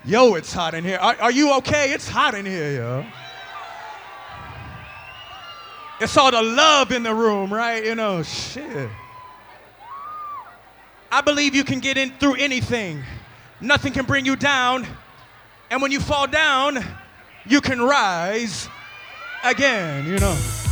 Yo, it's hot in here. Are you okay? It's hot in here, yo. It's all the love in the room, right? You know, shit. I believe you can get in through anything. Nothing can bring you down. And when you fall down, you can rise again, you know.